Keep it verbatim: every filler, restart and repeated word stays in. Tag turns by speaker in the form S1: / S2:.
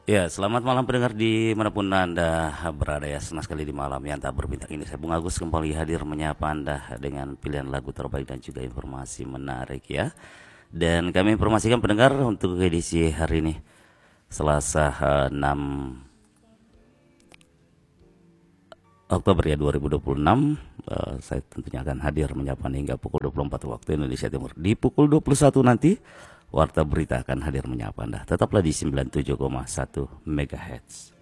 S1: Ya, selamat malam pendengar di manapun Anda berada ya. Senang sekali di malam yang tak berbintang ini. Saya Bung Agus kembali hadir menyapa Anda dengan pilihan lagu terbaik dan juga informasi menarik ya. Dan kami informasikan pendengar untuk edisi hari ini Selasa eh, enam Oktober ya dua ribu dua puluh enam. Eh, saya tentunya akan hadir menyapa Anda hingga pukul dua puluh empat waktu Indonesia Timur. Di pukul dua puluh satu nanti Warta Berita akan hadir menyapa Anda. Tetaplah di sembilan puluh tujuh koma satu MHz.